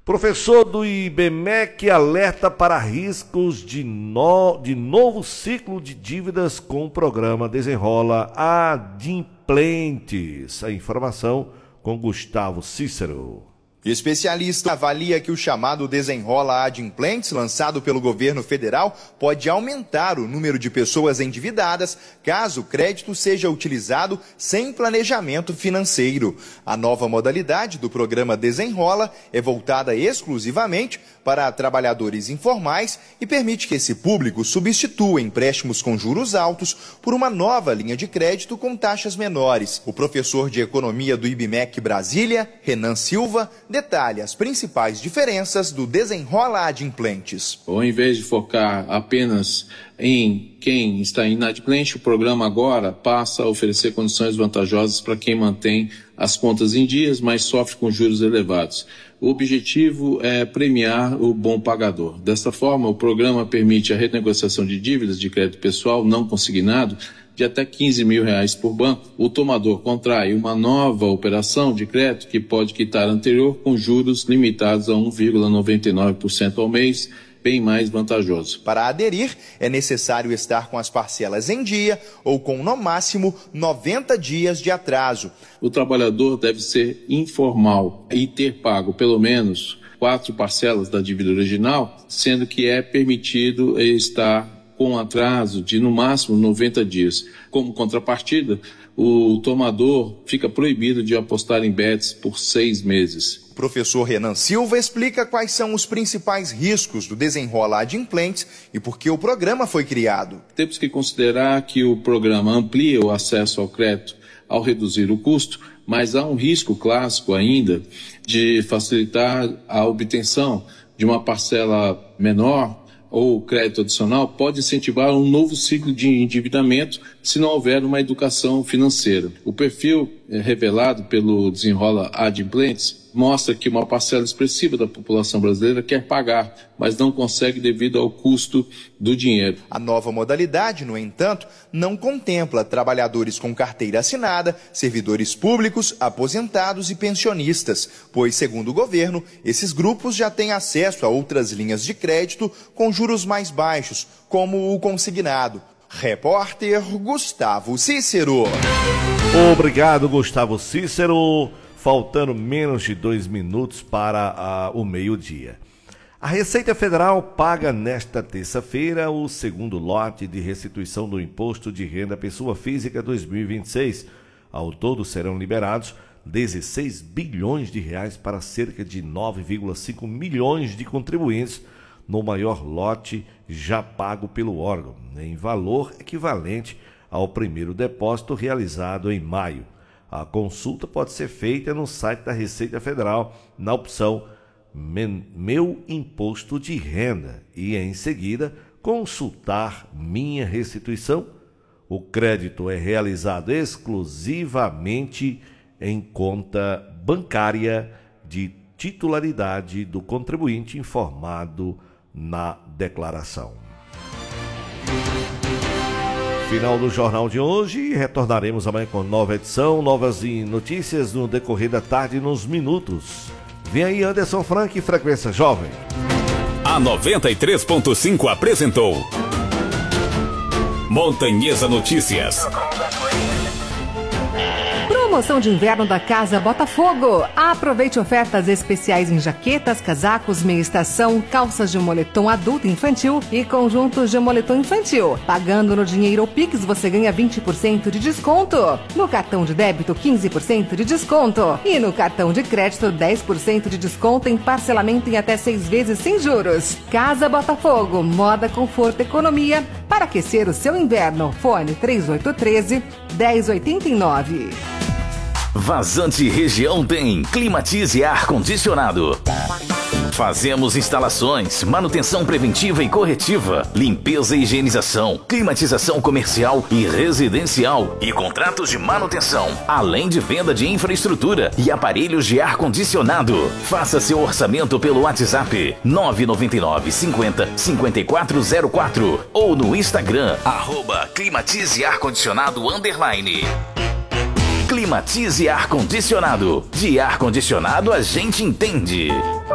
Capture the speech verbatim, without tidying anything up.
Professor do I B M E C alerta para riscos de, no, de novo ciclo de dívidas com o programa Desenrola Adimplentes. A informação com Gustavo Cícero. Especialista avalia que o chamado Desenrola Adimplentes, lançado pelo governo federal, pode aumentar o número de pessoas endividadas caso o crédito seja utilizado sem planejamento financeiro. A nova modalidade do programa Desenrola é voltada exclusivamente para trabalhadores informais e permite que esse público substitua empréstimos com juros altos por uma nova linha de crédito com taxas menores. O professor de Economia do I B M E C Brasília, Renan Silva, detalha as principais diferenças do Desenrola Adimplentes. Ao invés de focar apenas em quem está inadimplente, o programa agora passa a oferecer condições vantajosas para quem mantém as contas em dias, mas sofre com juros elevados. O objetivo é premiar o bom pagador. Desta forma, o programa permite a renegociação de dívidas de crédito pessoal não consignado de até quinze mil reais por banco. O tomador contrai uma nova operação de crédito que pode quitar a anterior com juros limitados a um vírgula noventa e nove por cento ao mês, bem mais vantajoso. Para aderir, é necessário estar com as parcelas em dia ou com, no máximo, noventa dias de atraso. O trabalhador deve ser informal e ter pago pelo menos quatro parcelas da dívida original, sendo que é permitido estar com atraso de, no máximo, noventa dias. Como contrapartida, o tomador fica proibido de apostar em bets por seis meses. O professor Renan Silva explica quais são os principais riscos do Desenrola Adimplentes e por que o programa foi criado. Temos que considerar que o programa amplia o acesso ao crédito ao reduzir o custo, mas há um risco clássico ainda de facilitar a obtenção de uma parcela menor ou crédito adicional pode incentivar um novo ciclo de endividamento se não houver uma educação financeira. O perfil revelado pelo Desenrola Adimplentes mostra que uma parcela expressiva da população brasileira quer pagar, mas não consegue devido ao custo do dinheiro. A nova modalidade, no entanto, não contempla trabalhadores com carteira assinada, servidores públicos, aposentados e pensionistas, pois, segundo o governo, esses grupos já têm acesso a outras linhas de crédito com juros mais baixos, como o consignado. Repórter Gustavo Cícero. Obrigado, Gustavo Cícero. Faltando menos de dois minutos para uh, o meio-dia. A Receita Federal paga nesta terça-feira o segundo lote de restituição do Imposto de Renda Pessoa Física dois mil e vinte e seis. Ao todo serão liberados dezesseis bilhões de reais para cerca de nove vírgula cinco milhões de contribuintes no maior lote já pago pelo órgão, em valor equivalente ao primeiro depósito realizado em maio. A consulta pode ser feita no site da Receita Federal, na opção Meu Imposto de Renda e, em seguida, consultar Minha Restituição. O crédito é realizado exclusivamente em conta bancária de titularidade do contribuinte informado na declaração. Final do jornal de hoje, retornaremos amanhã com nova edição, novas notícias no decorrer da tarde nos minutos. Vem aí Anderson Frank, Frequência Jovem. A noventa e três ponto cinco apresentou Montanhesa Notícias. Promoção de inverno da Casa Botafogo. Aproveite ofertas especiais em jaquetas, casacos, meia estação, calças de moletom adulto e infantil e conjuntos de moletom infantil. Pagando no dinheiro ou Pix, você ganha vinte por cento de desconto. No cartão de débito, quinze por cento de desconto. E no cartão de crédito, dez por cento de desconto em parcelamento em até seis vezes sem juros. Casa Botafogo, moda, conforto, economia para aquecer o seu inverno. Fone três oito um três, um zero oito nove. Vazante Região tem Climatize Ar-Condicionado. Fazemos instalações, manutenção preventiva e corretiva, limpeza e higienização, climatização comercial e residencial e contratos de manutenção, além de venda de infraestrutura e aparelhos de ar-condicionado. Faça seu orçamento pelo WhatsApp nove nove nove cinquenta cinquenta e quatro zero quatro ou no Instagram arroba Climatize Ar-Condicionado underline. Climatize Ar-Condicionado. De ar-condicionado a gente entende.